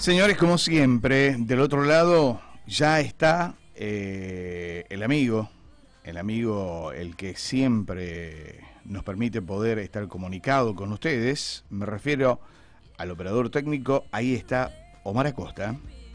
Señores, como siempre, del otro lado ya está el amigo, el que siempre nos permite poder estar comunicado con ustedes. Me refiero al operador técnico. Ahí está Omar Acosta.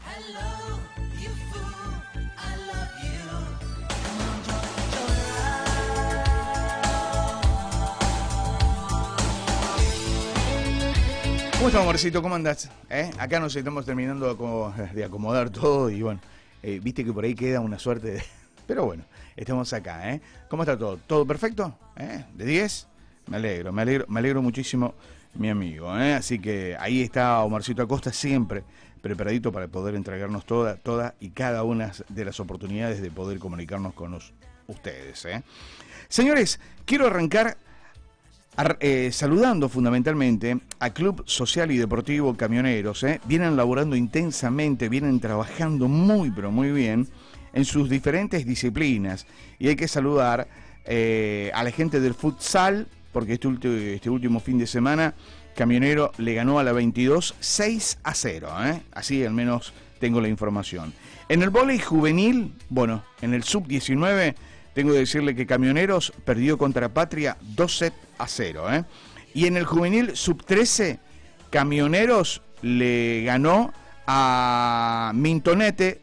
¿Cómo estás, Omarcito? ¿Cómo andás? Acá nos estamos terminando de acomodar todo y bueno, viste que por ahí queda una suerte de... Pero bueno, estamos acá, ¿Cómo está todo? ¿Todo perfecto? ¿De 10? Me alegro muchísimo, mi amigo, Así que ahí está Omarcito Acosta, siempre preparadito para poder entregarnos toda y cada una de las oportunidades de poder comunicarnos con ustedes, Señores, quiero arrancar saludando fundamentalmente a Club Social y Deportivo Camioneros. Vienen laborando intensamente, vienen trabajando muy pero muy bien en sus diferentes disciplinas, y hay que saludar a la gente del futsal, porque este último fin de semana Camionero le ganó a la 22 6-0, así al menos tengo la información. En el vóley juvenil, bueno, en el sub-19 tengo que decirle que Camioneros perdió contra Patria 2-0, Y en el juvenil sub-13, Camioneros le ganó a Mintonete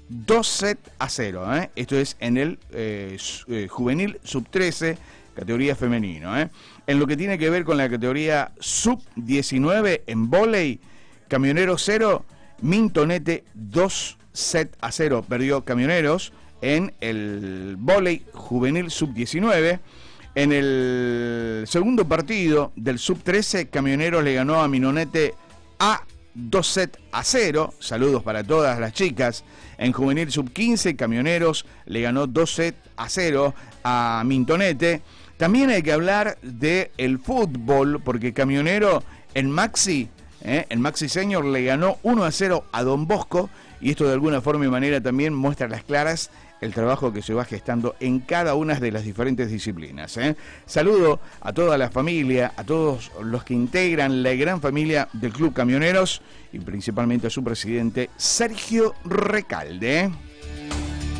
2-0, Esto es en el juvenil sub-13, categoría femenino, En lo que tiene que ver con la categoría sub-19 en vóley, Camioneros 0, Mintonete 2-0, perdió Camioneros en el vóley juvenil sub-19. En el segundo partido del sub-13, Camioneros le ganó a Mintonete a 2-0. Saludos para todas las chicas. En juvenil sub-15, Camioneros le ganó 2-0 a Mintonete. También hay que hablar del fútbol, porque Camionero en Maxi Senior le ganó 1-0 a Don Bosco, y esto de alguna forma y manera también muestra a las claras el trabajo que se va gestando en cada una de las diferentes disciplinas. Saludo a toda la familia, a todos los que integran la gran familia del Club Camioneros y principalmente a su presidente Sergio Recalde.